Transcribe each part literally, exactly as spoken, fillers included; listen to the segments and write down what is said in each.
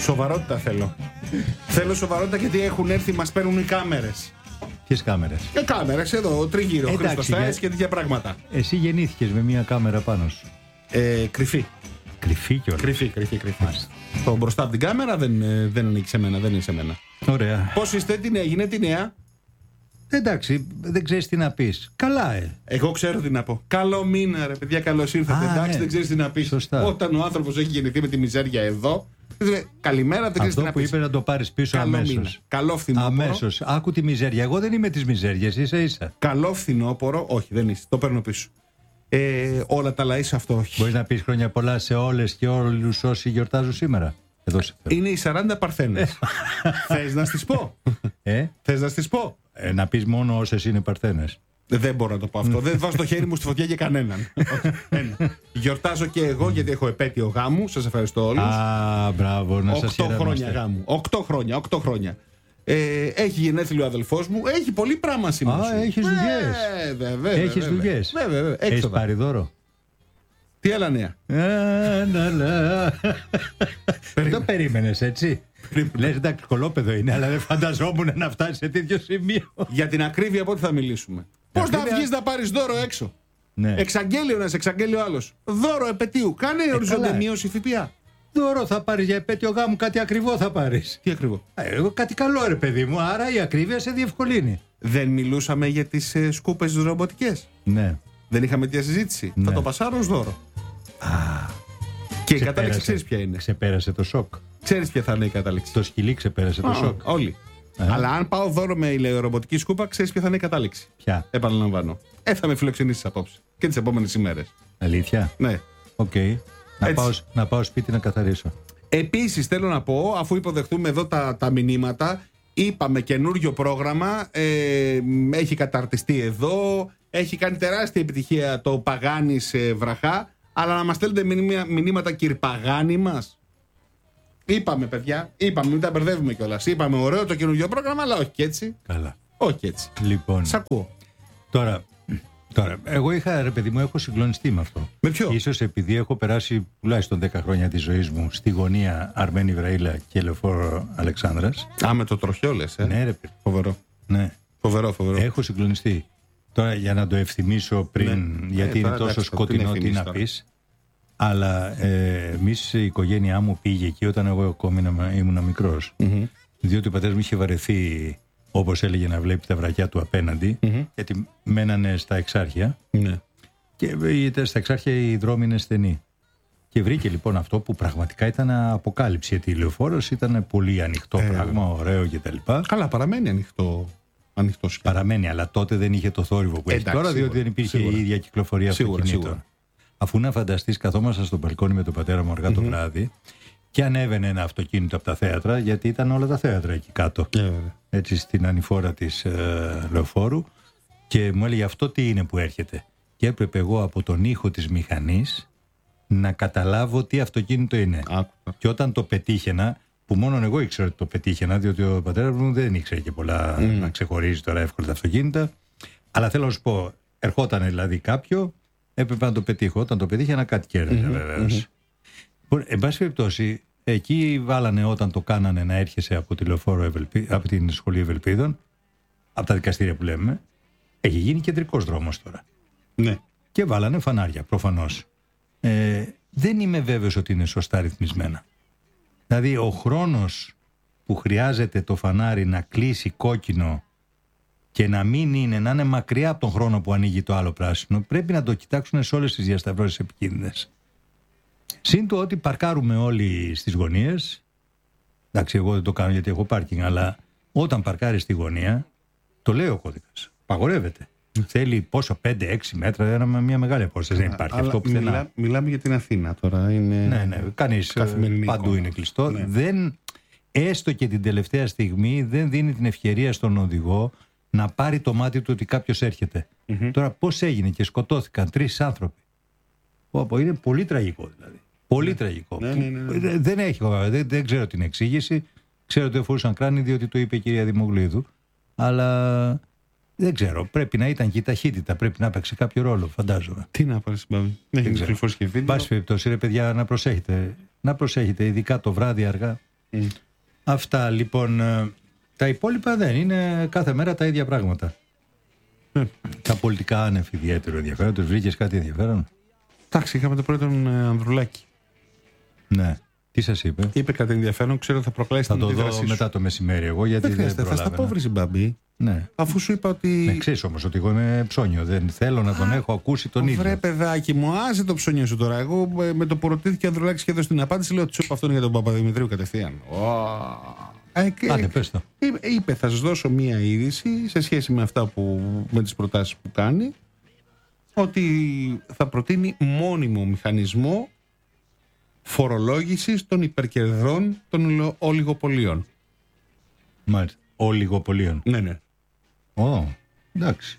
Σοβαρότητα θέλω. Θέλω σοβαρότητα γιατί έχουν έρθει, μας παίρνουν οι κάμερες. Ποιες κάμερες? Ε, κάμερες εδώ, τριγύρω, Χρήστος Τάις και τέτοια πράγματα. Εσύ γεννήθηκες με μια κάμερα πάνω σου. Ε, κρυφή. Κρυφή κιόλας. Κρυφή, κρυφή, κρυφή. Το μπροστά από την κάμερα δεν, δεν ανήκει σε μένα, δεν είναι σε μένα. Ωραία. Πώς είστε, τι έγινε, τι νέα? Εντάξει, δεν ξέρεις τι να πεις. Καλά, ε. Εγώ ξέρω τι να πω. Καλό μήνα, ρε παιδιά, καλώς ήρθατε. Α, εντάξει, ναι. δεν ξέρεις τι να πεις. Σωστά. Όταν ο άνθρωπος έχει γεννηθεί με τη μιζέρια εδώ, καλημέρα, δεν ξέρεις τι να Αυτό που πεις. είπε να το πάρεις πίσω Καλό αμέσως. μήνα. Καλό φθινόπωρο. Αμέσως. Άκου τη μιζέρια. Εγώ δεν είμαι της μιζέριας, ίσα ίσα. Καλό φθινόπωρο, όχι, δεν είσαι. Το παίρνω πίσω. Ε, όλα τα λαΐς αυτό, όχι. Μπορείς να πεις χρόνια πολλά σε όλες και όλους όσοι γιορτάζουν σήμερα. Εδώ σε θέλω. Είναι οι σαράντα παρθένες. Θες να στις πω? Ε? Θες να στις πω? Ε, να πεις μόνο όσες είναι παρθένες. Δεν μπορώ να το πω αυτό. Δεν βάζω το χέρι μου στη φωτιά για κανέναν. Ένα. Γιορτάζω και εγώ γιατί έχω επέτειο γάμου. Σας ευχαριστώ όλους. Α, μπράβο, να σας Οκτώ χαιρετήσω. χρόνια γάμου. Οκτώ χρόνια, οκτώ χρόνια. Ε, έχει γενέθλιο ο αδελφός μου. Έχει πολύ πράγμα σήμερα. Α, έχεις δουλειές. Ε, βέβαια, Έχεις βέβαια. δουλειές. Βέβαια, βέβαια. Έχεις Έξοδα. πάρει δώρο. Τι άλλα νέα? Ε, να, να. Δεν το περίμενες, έτσι. Λες εντάξει, κολόπεδο είναι, αλλά δεν φανταζόμουν να φτάσει σε τέτοιο σημείο. Για την ακρίβεια πότε θα μιλήσουμε? Πώς να ακρίβεια- βγεις να πάρεις δώρο έξω? Ναι. Εξαγγέλιο ένας, εξαγγέλιο άλλος. Δώρο επετείου. Κάνε οριζόντια καλά. μείωση ΦΠΑ. Δώρο θα πάρεις για επέτειο γάμου, κάτι ακριβό θα πάρεις. Τι ακριβό? Ε, Εγώ κάτι καλό, ρε παιδί μου, άρα η ακρίβεια σε διευκολύνει. Δεν μιλούσαμε για τις ε, σκούπες τις ρομποτικές? Ναι. Δεν είχαμε τέτοια συζήτηση? Ναι. Θα το πασάρω ως δώρο. Και η κατάληξη Ξεπέρασε. ξέρεις ποια είναι? Ξεπέρασε το σοκ. Ξέρεις ποια θα είναι η κατάληξη? Το σκυλί ξεπέρασε το Α, σοκ. Όλοι. Ε. Αλλά αν πάω δώρο με ηλεορομποτική σκούπα, ξέρεις ποια θα είναι η κατάληξη? Ποια? Επαναλαμβάνω. Ε, θα με φιλοξενήσεις απόψε. Και τις επόμενες ημέρες. Αλήθεια. Ναι. Οκ. Να, Έτσι. πάω, να πάω σπίτι να καθαρίσω. Επίσης θέλω να πω, αφού υποδεχτούμε εδώ τα, τα μηνύματα, είπαμε καινούριο πρόγραμμα, ε, έχει καταρτιστεί εδώ, έχει κάνει τεράστια επιτυχία το Παγάνης ε, Βραχά, αλλά να μας στέλνετε μηνύμα- μηνύματα κύριε Παγάνη μας. Είπαμε παιδιά, είπαμε, μην τα μπερδεύουμε κιόλας. Είπαμε ωραίο το καινούριο πρόγραμμα, αλλά όχι και έτσι. Καλά. Όχι και έτσι. Λοιπόν. Σ' ακούω. Τώρα, τώρα, εγώ είχα, ρε παιδί μου, έχω συγκλονιστεί με αυτό. Με ποιο? Ίσως επειδή έχω περάσει τουλάχιστον δέκα χρόνια της ζωής μου στη γωνία Αρμένη Βραΐλα και Λεωφόρο Αλεξάνδρας. Α, με το τροχιό λες, ε. Ναι, ρε παιδί. Φοβερό. Ναι. Φοβερό, φοβερό. Έχω συγκλονιστεί. Τώρα για να το ευθυμίσω πριν, Ναι. γιατί Ε, είναι τώρα, τόσο εντάξει, σκοτεινό την τι ευθυμίσεις να τώρα. πεις. Αλλά ε, εμείς η οικογένειά μου πήγε εκεί όταν εγώ ακόμη ήμουν μικρός. Μμμ. Διότι ο πατέρας μου είχε βαρεθεί, όπως έλεγε, να βλέπει τα βρακιά του απέναντι, Μμμ. γιατί μένανε στα εξάρχεια. Ναι. Και ε, στα εξάρχεια οι δρόμοι είναι στενοί. Και βρήκε λοιπόν αυτό που πραγματικά ήταν αποκάλυψη. Γιατί η Λεωφόρος ήταν πολύ ανοιχτό Ε, πράγμα, ωραίο κτλ. Καλά, παραμένει ανοιχτό, ανοιχτό σκιά. Παραμένει, αλλά τότε δεν είχε το θόρυβο που έχει Εντάξει, τώρα, διότι σίγουρα, δεν υπήρχε σίγουρα. η ίδια κυκλοφορία Σίγουρα, αυτοκινήτων. σίγουρα. Αφού να φανταστείς, καθόμασταν στο μπαλκόνι με τον πατέρα μου αργά το βράδυ και ανέβαινε ένα αυτοκίνητο από τα θέατρα, γιατί ήταν όλα τα θέατρα εκεί κάτω. Ε, βέβαια. Έτσι στην ανηφόρα της ε, Λεωφόρου, και μου έλεγε αυτό τι είναι που έρχεται. Και έπρεπε εγώ από τον ήχο της μηχανής να καταλάβω τι αυτοκίνητο είναι. Άκουσα. Και όταν το πετύχαινα, που μόνο εγώ ήξερα ότι το πετύχαινα, διότι ο πατέρας μου δεν ήξερε και πολλά να ξεχωρίζει τώρα εύκολα τα αυτοκίνητα. Αλλά θέλω να σου πω, ερχόταν δηλαδή κάποιο, έπρεπε να το πετύχω. Όταν το πετύχαινα, κάτι κέρδιζα βεβαίως. Λοιπόν, εν πάση περιπτώσει, εκεί βάλανε όταν το κάνανε να έρχεσαι από, τη Λεωφόρο Ευελπί, από την Σχολή Ευελπίδων, από τα δικαστήρια που λέμε, έχει γίνει κεντρικός δρόμος τώρα. Ναι. Και βάλανε φανάρια, προφανώς. Ε, δεν είμαι βέβαιος ότι είναι σωστά ρυθμισμένα. Δηλαδή, ο χρόνος που χρειάζεται το φανάρι να κλείσει κόκκινο και να μην είναι, να είναι μακριά από τον χρόνο που ανοίγει το άλλο πράσινο, πρέπει να το κοιτάξουν σε όλες τις διασταυρώσεις επικίνδυνες. Συν το ότι παρκάρουμε όλοι στις γωνίες. Εντάξει, εγώ δεν το κάνω γιατί έχω πάρκινγκ, αλλά όταν παρκάρεις στη γωνία, το λέει ο κώδικας. Παγορεύεται. Θέλει πόσο, πέντε έξι μέτρα, ένα, μια μεγάλη απόσταση. Δεν υπάρχει Αλλά αυτό πουθενά. μιλά, μιλάμε για την Αθήνα τώρα. Είναι... Ναι, ναι, κανείς καθημερινή παντού εικόνα. είναι κλειστό. Ναι. Δεν, έστω και την τελευταία στιγμή δεν δίνει την ευκαιρία στον οδηγό να πάρει το μάτι του ότι κάποιος έρχεται. Τώρα πώς έγινε και σκοτώθηκαν τρεις άνθρωποι. Πω, πω, είναι πολύ τραγικό δηλαδή. Πολύ τραγικό. Ναι, ναι, ναι, ναι. Δεν, έχει, δεν, δεν ξέρω την εξήγηση. Ξέρω ότι φορούσαν κράνη διότι το είπε η κυρία Δημογλίδου. Αλλά δεν ξέρω. Πρέπει να ήταν και η ταχύτητα. Πρέπει να παίξει κάποιο ρόλο, φαντάζομαι. Τι να πάρει συμπάμει. Έχει ξέρω. κυκλοφορήσει και βίντεο. Πάση περιπτώσει, ρε παιδιά, να προσέχετε. Να προσέχετε, ειδικά το βράδυ αργά. Mm. Αυτά λοιπόν. Τα υπόλοιπα δεν είναι κάθε μέρα τα ίδια πράγματα. Mm. Τα πολιτικά άνευ ιδιαίτερο ενδιαφέρον. Τους βρήκες κάτι ενδιαφέρον? Εντάξει, είχαμε το πρωί τον Ανδρουλάκη. Ναι. Τι σας είπε? Είπε κάτι ενδιαφέρον, ξέρω θα προκαλέσει την αντίδρασή σου. Θα το δω μετά το μεσημέρι εγώ, γιατί δεν, δεν, δεν θα στα πω, βρει Μπαμπή. Ναι. Αφού σου είπα ότι. Ναι, ξέρεις όμως ότι εγώ είμαι ψώνιο. Δεν θέλω να τον Α, έχω ακούσει τον ίδιο. Βρε παιδάκι μου, άσε το ψώνιο σου τώρα. Εγώ με το που ρωτήθηκε ο Ανδρουλάκης και έδωσε την απάντηση, λέω ότι σου είπα αυτό είναι για τον Παπαδημητρίου κατευθείαν. Oh. Άντε, πες το. Είπε, θα σας δώσω μία είδηση σε σχέση με αυτά που, με τις προτάσεις που κάνει, ότι θα προτείνει μόνιμο μηχανισμό φορολόγησης των υπερκερδών των ολιγοπολίων. Μάλιστα. Ολιγοπολίων. Ναι, ναι. Ω, oh, εντάξει.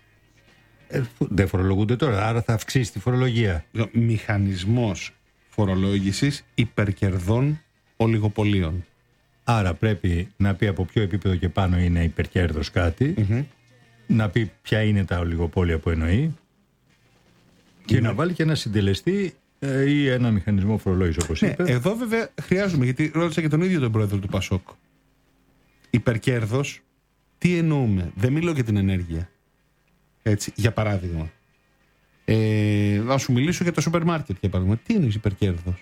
Ε, δεν φορολογούνται τώρα, άρα θα αυξήσει τη φορολογία. Μηχανισμός φορολόγησης υπερκερδών ολιγοπολίων. Άρα πρέπει να πει από ποιο επίπεδο και πάνω είναι υπερκέρδος κάτι, mm-hmm. να πει ποια είναι τα ολιγοπόλια που εννοεί και mm-hmm. να βάλει και ένα συντελεστή ε, ή ένα μηχανισμό φορολόγησης, όπως ναι, είπε. Εδώ βέβαια χρειάζομαι, γιατί ρώτησα και τον ίδιο τον πρόεδρο του Πασόκ. Υπερκέρδος, τι εννοούμε? Δεν μιλώ για την ενέργεια. Έτσι, για παράδειγμα. Ε, να σου μιλήσω για το σούπερ μάρκετ, για παράδειγμα. Τι εννοείς υπερκέρδος?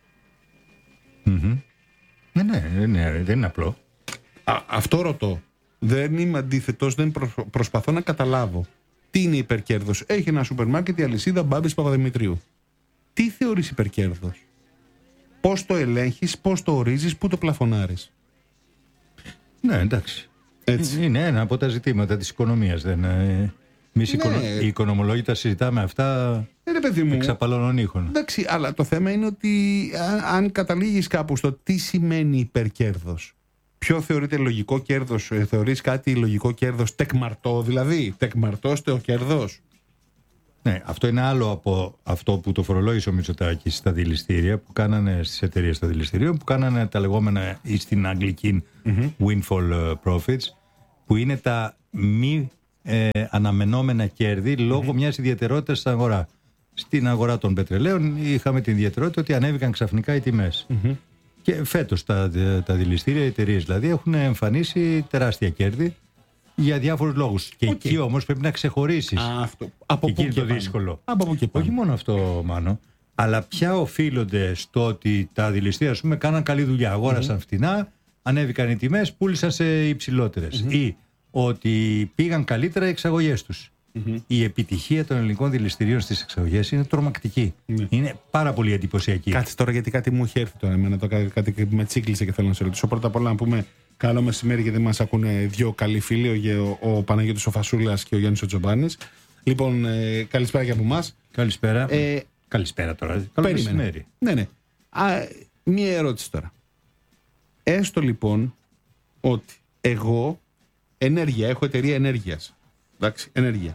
Mm-hmm. Ναι, ναι, ναι, δεν είναι απλό. Α, αυτό ρωτώ. Δεν είμαι αντίθετος, δεν προ, προσπαθώ να καταλάβω. Τι είναι υπερκέρδος? Έχει ένα σούπερ μάρκετ η αλυσίδα Μπάμπης Παπαδημητρίου. Τι θεωρείς υπερκέρδος? Πώς το ελέγχεις, πώς το ορίζεις, πού το πλαφωνάρεις? Ναι, εντάξει. Έτσι. Είναι ένα από τα ζητήματα της οικονομίας. Δεν είναι... Εμείς ναι. οι οικονομολόγοι τα συζητάμε αυτά ε, εξ απαλώνων ήχων. Εντάξει, αλλά το θέμα είναι ότι αν καταλήγεις κάπου στο τι σημαίνει υπερκέρδος, ποιο θεωρείται λογικό κέρδος, θεωρείς κάτι λογικό κέρδος τεκμαρτό, δηλαδή τεκμαρτό στο κέρδος? Ναι, αυτό είναι άλλο από αυτό που το φορολόγησε ο Μητσοτάκης στα δηληστήρια που κάνανε στις εταιρείες των δηληστηρίων, που κάνανε τα λεγόμενα ή στην αγγλική mm-hmm. windfall profits, που είναι τα μη ε, αναμενόμενα κέρδη λόγω mm-hmm. μιας ιδιαιτερότητας στην αγορά. Στην αγορά των πετρελαίων είχαμε την ιδιαιτερότητα ότι ανέβηκαν ξαφνικά οι τιμές. Mm-hmm. Και φέτος τα, τα δηληστήρια, οι εταιρείες δηλαδή, έχουν εμφανίσει τεράστια κέρδη για διάφορους λόγους. Και okay. εκεί όμως πρέπει να ξεχωρίσεις. Α, αυτό. Από εκεί είναι το δύσκολο. Από και όχι μόνο αυτό, Μάνο, αλλά πια οφείλονται στο ότι τα δηληστήρια, ας πούμε, κάναν καλή δουλειά. Αγόρασαν mm-hmm. φτηνά, ανέβηκαν οι τιμές, πούλησαν σε υψηλότερες. Mm-hmm. Ή ότι πήγαν καλύτερα οι εξαγωγές τους. Mm-hmm. Η επιτυχία των ελληνικών δηληστηρίων στις εξαγωγές είναι τρομακτική. Mm-hmm. Είναι πάρα πολύ εντυπωσιακή. Κάτσε τώρα, γιατί κάτι μου έχει έρθει τώρα. Εμένα το κάτι με τσίκλισε και θέλω να σε ρωτήσω. Πρώτα απ' όλα να πούμε καλό μεσημέρι, γιατί μας ακούνε δύο καλοί φίλοι, ο, ο Παναγιώτης ο Φασούλας και ο Γιάννης ο Τζομπάνης. Λοιπόν, ε, καλησπέρα και από εμάς. Καλησπέρα. Ε, καλησπέρα τώρα. Καλό μεσημέρι. Ναι, ναι. Α, μία ερώτηση τώρα. Έστω λοιπόν ότι εγώ ενέργεια, έχω εταιρεία ενέργειας. Εντάξει, ενέργεια.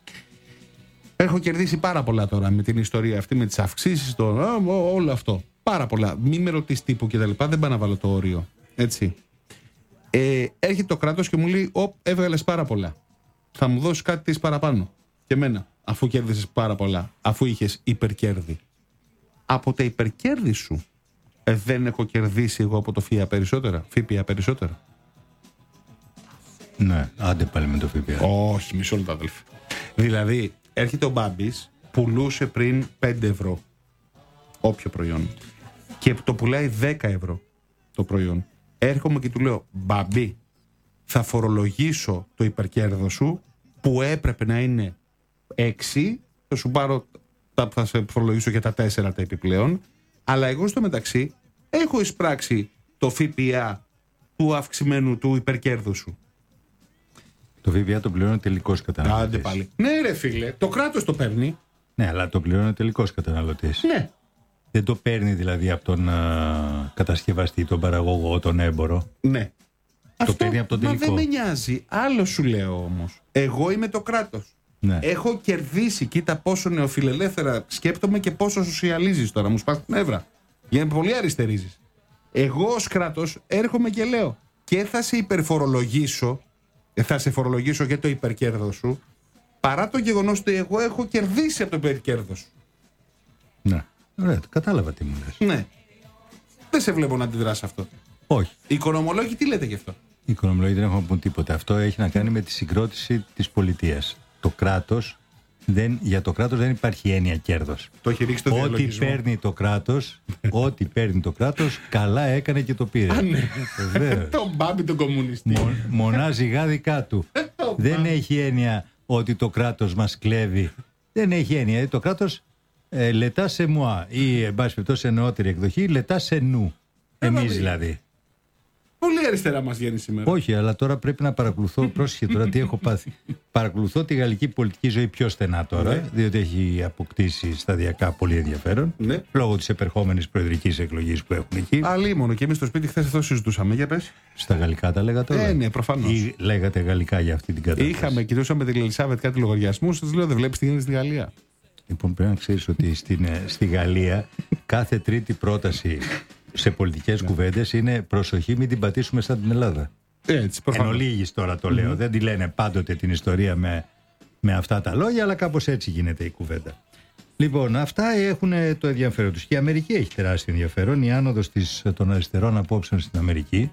Έχω κερδίσει πάρα πολλά τώρα με την ιστορία αυτή, με τις αυξήσεις, το, όλο αυτό. Πάρα πολλά. Μη με ρωτήσεις τύπου και τα λοιπά, δεν πάω να βάλω το όριο. Έτσι. Ε, έρχεται το κράτος και μου λέει: Ωπ, έβγαλες πάρα πολλά. Θα μου δώσεις κάτι της παραπάνω. Και εμένα, αφού κέρδισες πάρα πολλά, αφού είχες υπερκέρδη. Από τα υπερκέρδη σου, ε, δεν έχω κερδίσει εγώ από το ΦΠΑ περισσότερα. ΦΠΑ περισσότερα. Ναι, άντε πάλι με το ΦΠΑ. Όχι, μισό λεπτό, αδελφέ. Δηλαδή, έρχεται ο Μπάμπης, πουλούσε πριν πέντε ευρώ όποιο προϊόν και το πουλάει δέκα ευρώ το προϊόν. Έρχομαι και του λέω: Μπάμπη, θα φορολογήσω το υπερκέρδο σου που έπρεπε να είναι έξι, θα σου πάρω, θα σε φορολογήσω για τα τέσσερα τα επιπλέον, αλλά εγώ στο μεταξύ έχω εισπράξει το ΦΠΑ του αυξημένου του υπερκέρδου σου. Το ΦΠΑ το πληρώνει τελικός καταναλωτής. Άντε πάλι. Ναι, ρε φίλε, το κράτος το παίρνει. Ναι, αλλά το πληρώνει τελικός καταναλωτής. Ναι. Δεν το παίρνει δηλαδή από τον α, κατασκευαστή, τον παραγωγό, τον έμπορο. Ναι. Το αυτό, παίρνει από τον τελικό. Μα δεν με νοιάζει. Άλλο σου λέω όμως. Εγώ είμαι το κράτος. Ναι. Έχω κερδίσει. Κοίτα πόσο νεοφιλελεύθερα σκέπτομαι και πόσο σοσιαλίζεις τώρα. Μου σπάς την εύρα. Για να πολύ αριστερίζεις. Εγώ ως κράτος έρχομαι και λέω: και θα σε υπερφορολογήσω, θα σε φορολογήσω για το υπερκέρδος σου, παρά το γεγονός ότι εγώ έχω κερδίσει από το υπερκέρδος σου. Ναι. Ωραία, κατάλαβα τι μου λες. Ναι. Δεν σε βλέπω να αντιδράς αυτό. Όχι. Οι οικονομολόγοι τι λέτε γι' αυτό? Οι οικονομολόγοι δεν έχουν να πούν τίποτα. Αυτό έχει να κάνει με τη συγκρότηση της πολιτείας. Το κράτος, δεν, για το κράτος δεν υπάρχει έννοια κέρδος. Το έχει ρίξει το ό,τι διαλογισμό. παίρνει το κράτος, ό,τι παίρνει το κράτος, καλά έκανε και το πήρε. Α, ναι. Τον Μπάμπη τον κομμουνιστή. Μο, μονάζει γάδικα του. Δεν έχει έννοια ότι το κράτος μας κλέβει. Δεν έχει έννοια. Το κράτος ε, λετά σε μουά ή εν πάση περιπτώσει σε νεότερη εκδοχή λετά σε νου. Εμείς δηλαδή. Πολύ αριστερά μας βγαίνει σήμερα. Όχι, αλλά τώρα πρέπει να παρακολουθώ. Πρόσεχε τώρα τι έχω πάθει. Παρακολουθώ τη γαλλική πολιτική ζωή πιο στενά τώρα, Ναι. διότι έχει αποκτήσει σταδιακά πολύ ενδιαφέρον. Ναι. Λόγω της επερχόμενης προεδρικής εκλογής που έχουν εκεί. Αλλήμον και εμείς στο σπίτι χθες αυτό συζητούσαμε. Για πες. Στα γαλλικά τα λέγατε όλα. Ε, ναι, προφανώς. Ή λέγατε γαλλικά για αυτή την κατάσταση. Είχαμε, κοιτούσαμε την Ελισάβετ κάτι λογαριασμούς. Τους λέω, δεν βλέπεις τι γίνεται στη Γαλλία. Λοιπόν, πρέπει να ξέρεις ότι στην, ε, στη Γαλλία κάθε τρίτη πρόταση σε πολιτικές κουβέντες είναι προσοχή, μην την πατήσουμε σαν την Ελλάδα. Έτσι, Εν προφανώς. ολίγης τώρα το λέω. Δεν τη λένε πάντοτε την ιστορία με, με αυτά τα λόγια, αλλά κάπως έτσι γίνεται η κουβέντα. Λοιπόν, αυτά έχουν το ενδιαφέρον τους. Και η Αμερική έχει τεράστιο ενδιαφέρον. Η άνοδος της, των αριστερών απόψεων στην Αμερική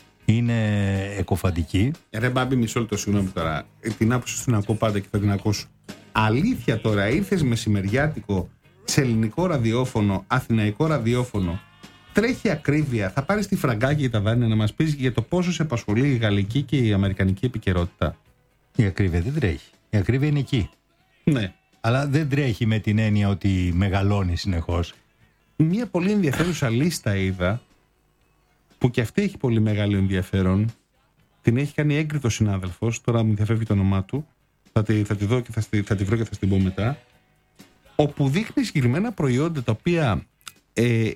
είναι εκοφαντική. Ρε Μπάμπη, μισό λεπτό, συγγνώμη τώρα. Ε, Την άποψη σου την ακούω πάντα και θα την ακούσω. Αλήθεια τώρα, ήρθες μεσημεριάτικο σε ελληνικό ραδιόφωνο, αθηναϊκό ραδιόφωνο. Τρέχει ακρίβεια. Θα πάρεις τη φραγκάκι για τα δάνεια να μας πεις για το πόσο σε απασχολεί η γαλλική και η αμερικανική επικαιρότητα. Η ακρίβεια δεν τρέχει. Η ακρίβεια είναι εκεί. Ναι. Αλλά δεν τρέχει με την έννοια ότι μεγαλώνει συνεχώς. Μία πολύ ενδιαφέρουσα λίστα είδα, που και αυτή έχει πολύ μεγάλο ενδιαφέρον. Την έχει κάνει έγκριτο συνάδελφος, τώρα μου διαφεύγει το όνομά του. Θα τη, θα τη δω και θα, στη, θα τη βρω και θα την πω μετά. Όπου δείχνει συγκεκριμένα προϊόντα τα οποία ε,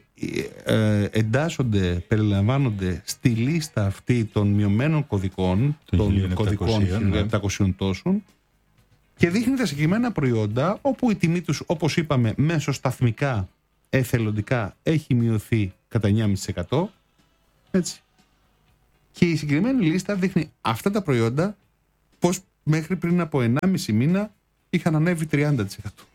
ε, εντάσσονται, περιλαμβάνονται στη λίστα αυτή των μειωμένων κωδικών, των των χίλια επτακόσια, κωδικών ναι. χίλια επτακόσια τόσων, και δείχνει τα συγκεκριμένα προϊόντα όπου η τιμή τους, όπως είπαμε, μέσοσταθμικά, εθελοντικά έχει μειωθεί κατά εννιά κόμμα πέντε τοις εκατό. Έτσι. Και η συγκεκριμένη λίστα δείχνει αυτά τα προϊόντα πως μέχρι πριν από ενάμιση μήνα είχαν ανέβει τριάντα τοις εκατό.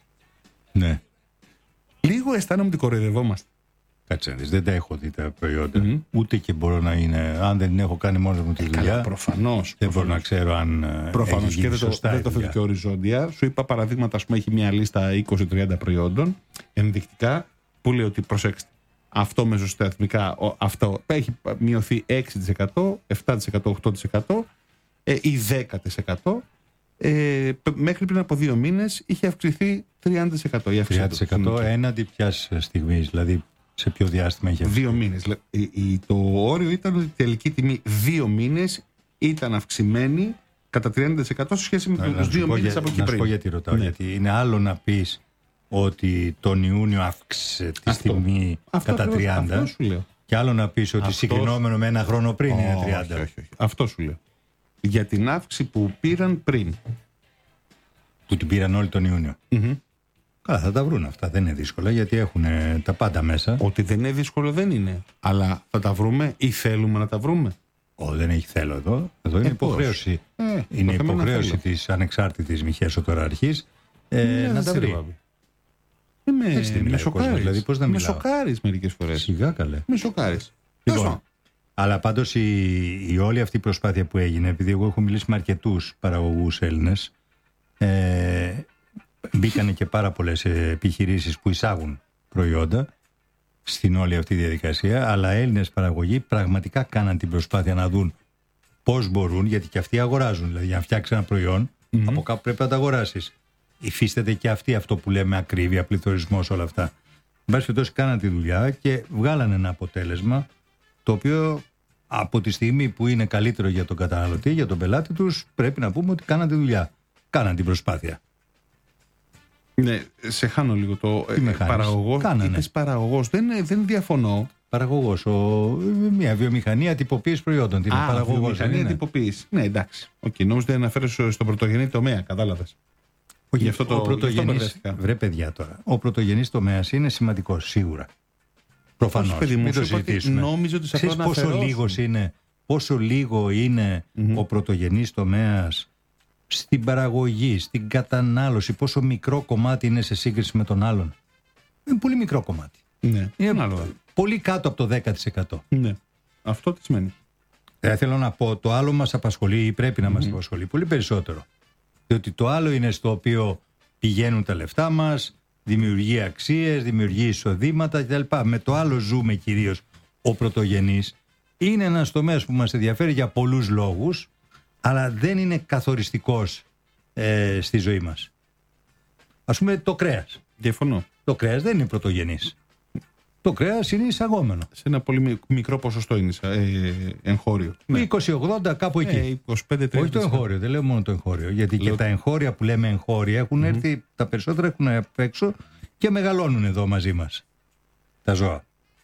Ναι. Λίγο αισθάνομαι ότι κοροϊδευόμαστε. Κάτσε να δεις, δεν τα έχω δει τα προϊόντα. Μμμ. Ούτε και μπορώ να είναι. Αν δεν έχω κάνει μόνο μου τη δουλειά, Προφανώς. δεν μπορώ να ξέρω αν. ε, Προφανώς έχει και γίνει δεν το, σωστά δεν η το δουλειά. θέτω και οριζόντια. Σου είπα παραδείγματα, ας πούμε, έχει μια λίστα είκοσι τριάντα προϊόντων ενδεικτικά που λέει ότι προσέξτε. Αυτό μεσοσταθμικά ο- αυτό έχει μειωθεί έξι τοις εκατό, επτά τοις εκατό, οκτώ τοις εκατό ε, ή δέκα τοις εκατό. Ε, π- μέχρι πριν από δύο μήνες είχε αυξηθεί τριάντα τοις εκατό. Η αύξηση τριάντα τοις εκατό του. έναντι ποιας στιγμής, δηλαδή σε ποιο διάστημα είχε Δύο μήνες. Λε- η- η- Το όριο ήταν ότι η τελική τιμή δύο μήνες ήταν αυξημένη κατά τριάντα τοις εκατό σε σχέση με Να- να τους σου δύο πω μήνες για- από εκεί Να σου πω πριν. γιατί ρωτάω. Ναι. Γιατί είναι άλλο να πεις ότι τον Ιούνιο αύξησε τη Αυτό. τιμή Αυτό κατά ακριβώς, τριάντα. Αυτό σου λέω. Και άλλο να πεις ότι Αυτός- συγκρινόμενο με ένα χρόνο πριν είναι Όχι, τριάντα. όχι, όχι. Αυτό σου λέω. Για την αύξηση που πήραν πριν. Που την πήραν όλοι τον Ιούνιο. Μμμ. Καλά, θα τα βρουν αυτά. Δεν είναι δύσκολα γιατί έχουν ε, τα πάντα μέσα. Ότι δεν είναι δύσκολο δεν είναι. Αλλά θα τα βρούμε ή θέλουμε να τα βρούμε. Ω, δεν έχει θέλω εδώ. Εδώ είναι Ε, πώς? υποχρέωση. Ε, είναι το θέμα είναι να υποχρέωση θέλω. της ανεξάρτητης Μιχαίσωτοραρχής ε, Ναι, να δεν τα σε βρει. βάβει. Ε, με, Έτσι δεν με μιλάει ο κόσμος, σοκάρεις. δηλαδή, πώς να με μιλάω. σοκάρεις μερικές φορές. Σιγά καλέ. Με σοκάρεις. Λοιπόν, Τέλος αλλά πάντως η, η όλη αυτή η προσπάθεια που έγινε, επειδή εγώ έχω μιλήσει με αρκετούς παραγωγούς Έλληνες, ε, μπήκανε και πάρα πολλές επιχειρήσεις που εισάγουν προϊόντα στην όλη αυτή διαδικασία, αλλά Έλληνες παραγωγοί πραγματικά κάναν την προσπάθεια να δουν πώς μπορούν, γιατί και αυτοί αγοράζουν. Δηλαδή, για να φτιάξει ένα προϊόν, Mm-hmm. από κάπου πρέπει να το αγοράσεις. Υφίσταται και αυτοί αυτό που λέμε ακρίβεια, πληθωρισμός, όλα αυτά. Εν πάση περιπτώσει, κάναν τη δουλειά και βγάλανε ένα αποτέλεσμα το οποίο από τη στιγμή που είναι καλύτερο για τον καταναλωτή, για τον πελάτη τους, πρέπει να πούμε ότι κάναν τη δουλειά. Κάναν την προσπάθεια. Ναι, σε χάνω λίγο το Τι με ε, χάνεις? παραγωγός. Κάνανε. Είπες παραγωγός. Δεν, δεν διαφωνώ. Παραγωγός. Ο, μια βιομηχανία τυποποίηση προϊόντων. Τι είναι Α, παραγωγός. δεν βιομηχανία είναι? τυποποίηση. Ναι, εντάξει. Οκ, okay, νόμιζα να αναφέρεσαι στον πρωτογενή τομέα. Κατάλαβες. Όχι, Γι' αυτό το- ο γι' αυτό πρωτογενής, μπερδεύτηκα. βρε παιδιά τώρα, ο πρωτογενής τομέας είναι σημαντικός, σίγουρα. Προφανώς, Όχι, παιδί μου, μην το σου είπα ότι συζητήσουμε. νόμιζα ότι σε αυτό Ξέρεις πόσο αναφερόσουν. λίγος είναι, πόσο λίγο είναι ο πρωτογενής τομέας στην παραγωγή, στην κατανάλωση, πόσο μικρό κομμάτι είναι σε σύγκριση με τον άλλον. Είναι πολύ μικρό κομμάτι. Ναι, Είναι ανάλογα. πολύ κάτω από το δέκα τοις εκατό. Ναι. Αυτό τι σημαίνει? Ε, θέλω να πω, το άλλο μας απασχολεί ή πρέπει να mm-hmm. μας απασχολεί πολύ περισσότερο. Διότι το άλλο είναι στο οποίο πηγαίνουν τα λεφτά μας, δημιουργεί αξίες, δημιουργεί εισοδήματα κτλ. Με το άλλο ζούμε κυρίως. Ο πρωτογενής είναι ένας τομέας που μας ενδιαφέρει για πολλούς λόγους, αλλά δεν είναι καθοριστικός ε, στη ζωή μας. Ας πούμε το κρέας. Διαφωνώ. Το κρέας δεν είναι πρωτογενής. Το κρέας είναι εισαγόμενο. Σε ένα πολύ μικρό ποσοστό είναι ε, εγχώριο. Ναι. είκοσι ογδόντα κάπου εκεί. Ε, είκοσι πέντε τριάντα. Όχι το εγχώριο, δεν λέω μόνο το εγχώριο. Γιατί Λέω... και τα εγχώρια που λέμε εγχώρια έχουν mm-hmm. έρθει, τα περισσότερα έχουν απ' έξω και μεγαλώνουν εδώ μαζί μας. Τα ζώα.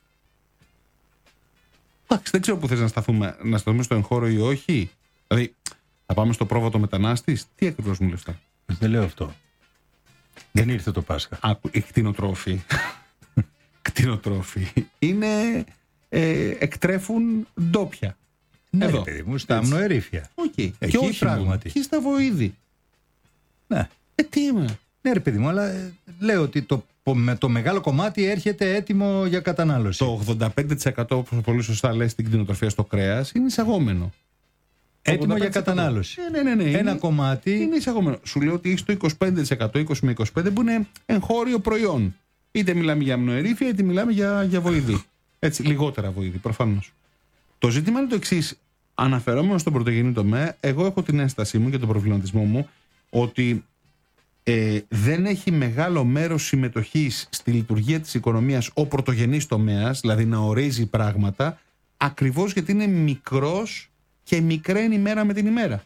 Εντάξει, δεν ξέρω που θες να σταθούμε, να σταθούμε στο εγχώριο ή όχι. Δηλαδή, θα πάμε στο πρόβατο μετανάστης. Τι ακριβώς μου λες αυτά? Δεν λέω αυτό. Δεν ήρθε το Πάσχα. Άκου, οι κτηνοτρόφοι. κτηνοτρόφοι είναι, ε, εκτρέφουν ντόπια. Ναι, εδώ. Παιδί μου, στα αμνοερήφια. Okay. Εκεί και όχι πράγματι. Και στα βοήδη. Ναι. Ε, τι είμαι. Ναι, ρε παιδί μου, αλλά ε, λέω ότι το, με το μεγάλο κομμάτι έρχεται έτοιμο για κατανάλωση. Το ογδόντα πέντε τοις εκατό, όπως πολύ σωστά λες, στην κτηνοτροφία στο κρέας είναι εισαγόμενο. Έτοιμο για κατανάλωση. Ναι, ναι, ναι, ναι. Ένα είναι, κομμάτι. Είναι εισαγόμενο. Σου λέω ότι έχει το είκοσι πέντε τοις εκατό, είκοσι με είκοσι πέντε τοις εκατό που είναι εγχώριο προϊόν. Είτε μιλάμε για αμνοερήφια, είτε μιλάμε για, για βοηδή. Έτσι, λιγότερα βοηδή, προφανώς. Το ζήτημα είναι το εξής. Αναφερόμενο στον πρωτογενή τομέα, εγώ έχω την ένστασή μου και τον προβληματισμό μου ότι ε, δεν έχει μεγάλο μέρος συμμετοχής στη λειτουργία της οικονομίας ο πρωτογενής τομέας, δηλαδή να ορίζει πράγματα, ακριβώς γιατί είναι μικρός και μικραίνει μέρα με την ημέρα.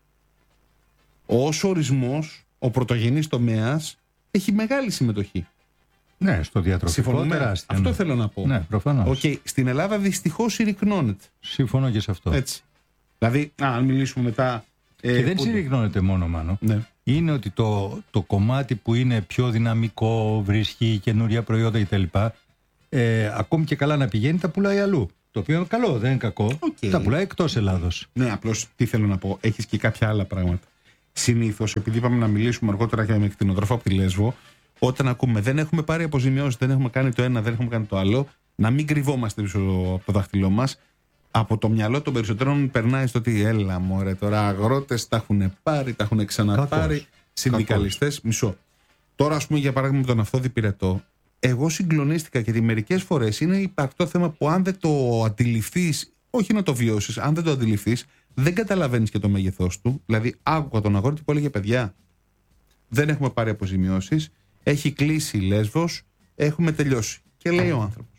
Ως ορισμός, ο πρωτογενής τομέας έχει μεγάλη συμμετοχή. Ναι, στο διατροφικό τεράστιο. Αυτό ναι. θέλω να πω. Ναι, προφανώς. Okay. Στην Ελλάδα δυστυχώς συρρυκνώνεται. Συμφωνώ και σε αυτό. Έτσι. Δηλαδή, α, αν μιλήσουμε μετά. Ε, και δεν που... συρρυκνώνεται μόνο, Μάνο. Ναι. Είναι ότι το, το κομμάτι που είναι πιο δυναμικό, βρίσκει καινούρια προϊόντα κτλ. Ε, ακόμη και καλά να πηγαίνει, τα πουλάει αλλού. Το οποίο είναι καλό, δεν είναι κακό. Okay. Τα πουλάει εκτός Ελλάδος. Ναι, απλώς τι θέλω να πω. Έχεις και κάποια άλλα πράγματα. Συνήθως, επειδή είπαμε να μιλήσουμε αργότερα και με κτηνοτρόφο από τη Λέσβο, όταν ακούμε δεν έχουμε πάρει αποζημιώσεις, δεν έχουμε κάνει το ένα, δεν έχουμε κάνει το άλλο, να μην κρυβόμαστε πίσω από το δάχτυλό μας. Από το μυαλό των περισσότερων περνάει στο ότι έλα μωρέ τώρα αγρότες τα έχουν πάρει, τα έχουν ξαναπάρει, συνδικαλιστές, μισό. Τώρα ας πούμε για παράδειγμα με τον Αυθόδη Πυρετό, εγώ συγκλονίστηκα γιατί μερικές φορές είναι υπαρκτό θέμα που αν δεν το αντιληφθείς, όχι να το βιώσεις, αν δεν το αντιληφθείς, δεν καταλαβαίνεις και το μέγεθός του. Δηλαδή άκουγα τον αγρότη που έλεγε παιδιά, δεν έχουμε πάρει αποζημιώσεις, έχει κλείσει η Λέσβος, έχουμε τελειώσει. Και λέει ο άνθρωπος.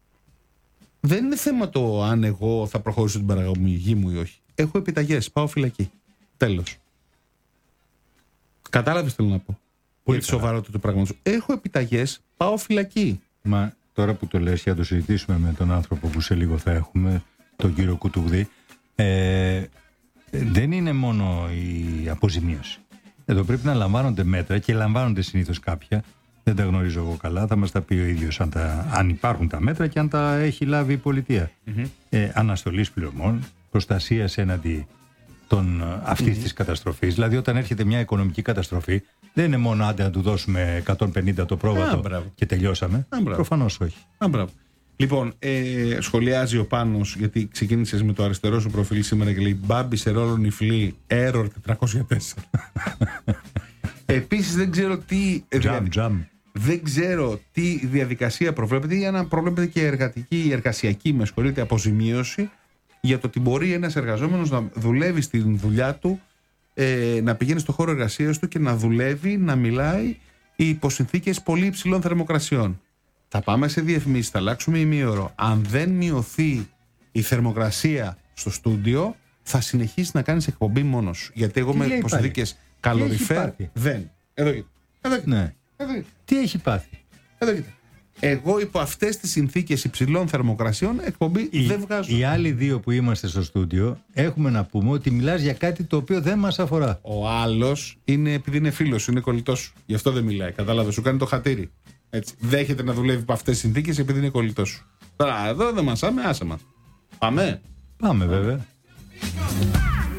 Δεν είναι θέμα το αν εγώ θα προχωρήσω την παραγωγή μου ή όχι. Έχω επιταγές, πάω φυλακή. Τέλος. Κατάλαβες τι θέλω να πω? Πολύ για τη σοβαρότητα του πράγματος. Έχω επιταγές, πάω φυλακή. Μα τώρα που το λες, για να το συζητήσουμε με τον άνθρωπο που σε λίγο θα έχουμε, τον κύριο Κουτουγδή, ε, δεν είναι μόνο η αποζημίωση. Εδώ πρέπει να λαμβάνονται μέτρα και λαμβάνονται συνήθως κάποια. Δεν τα γνωρίζω εγώ καλά, θα μας τα πει ο ίδιος αν, τα, αν υπάρχουν τα μέτρα και αν τα έχει λάβει η πολιτεία. Mm-hmm. Ε, αναστολής πληρωμών, προστασίας έναντι των, αυτής mm-hmm. της καταστροφής. Δηλαδή όταν έρχεται μια οικονομική καταστροφή, δεν είναι μόνο άντε να του δώσουμε εκατόν πενήντα το πρόβατο ah, και τελειώσαμε. Ah, προφανώς όχι. Ah, λοιπόν, ε, σχολιάζει ο Πάνος, γιατί ξεκίνησες με το αριστερό σου προφίλ σήμερα και λέει Μπάμπη σε ρόλο νυφλή, error τετρακόσια τέσσερα. Επίσης δεν ξέρω τι... Jam, jam. Δεν ξέρω τι διαδικασία προβλέπεται για να προβλέπεται και εργατική ή εργασιακή, με συγχωρείτε, αποζημίωση για το ότι μπορεί ένας εργαζόμενος να δουλεύει στην δουλειά του, ε, να πηγαίνει στο χώρο εργασίας του και να δουλεύει, να μιλάει υπό συνθήκες πολύ υψηλών θερμοκρασιών. Θα πάμε σε διαφημίσεις, θα αλλάξουμε ημίωρο. Αν δεν μειωθεί η θερμοκρασία στο στούντιο, θα συνεχίσει να κάνεις εκπομπή μόνος. Γιατί εγώ τι με υποσυνθήκες καλοριφέρ δεν. Εδώ κοίτα. Εδώ κοίτα. Ναι. Εδώ κοίτα. Τι έχει πάθει? Εδώ κοίτα. Εγώ υπό αυτές τις συνθήκες υψηλών θερμοκρασιών εκπομπή οι, δεν βγάζω. Οι άλλοι δύο που είμαστε στο στούντιο έχουμε να πούμε ότι μιλάς για κάτι το οποίο δεν μας αφορά. Ο άλλος είναι επειδή είναι φίλος σου, είναι κολλητός σου. Γι' αυτό δεν μιλάει. Κατάλαβε, σου κάνει το χατήρι. Έτσι. Δέχεται να δουλεύει από αυτές τις συνθήκες επειδή είναι κολλητός σου. Τώρα εδώ δεν μας άμε, άσε μας. Πάμε. Πάμε βέβαια.